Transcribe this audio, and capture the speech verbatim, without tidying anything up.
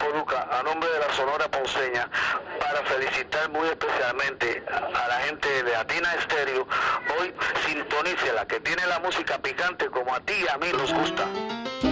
Luca, a nombre de la Sonora Ponceña, para felicitar muy especialmente a la gente de Latina Estéreo. Hoy sintonícela, que tiene la música picante como a ti y a mí nos gusta.